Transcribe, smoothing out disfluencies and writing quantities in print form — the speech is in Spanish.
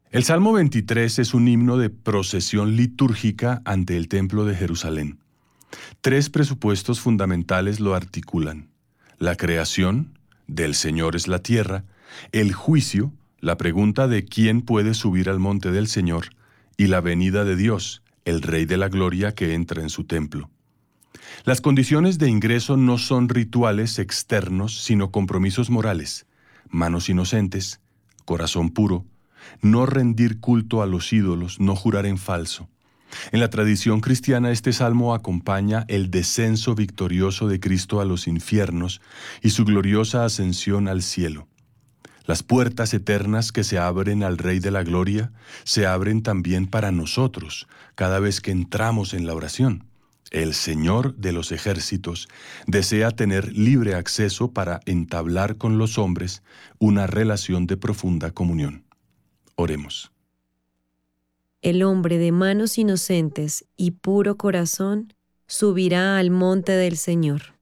El Salmo 23 es un himno de procesión litúrgica ante el Templo de Jerusalén. Tres presupuestos fundamentales lo articulan: la creación, del Señor es la tierra; el juicio, la pregunta de quién puede subir al monte del Señor; y la venida de Dios, el Rey de la Gloria que entra en su templo. Las condiciones de ingreso no son rituales externos, sino compromisos morales: manos inocentes, corazón puro, no rendir culto a los ídolos, no jurar en falso. En la tradición cristiana, este salmo acompaña el descenso victorioso de Cristo a los infiernos y su gloriosa ascensión al cielo. Las puertas eternas que se abren al Rey de la Gloria se abren también para nosotros cada vez que entramos en la oración. El Señor de los ejércitos desea tener libre acceso para entablar con los hombres una relación de profunda comunión. Oremos. El hombre de manos inocentes y puro corazón subirá al monte del Señor.